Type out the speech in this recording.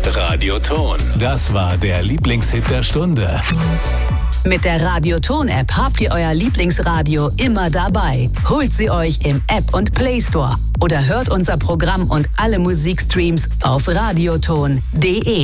Radioton. Das war der Lieblingshit der Stunde. Mit der Radioton-App habt ihr euer Lieblingsradio immer dabei. Holt sie euch im App- und Play Store oder hört unser Programm und alle Musikstreams auf radioton.de.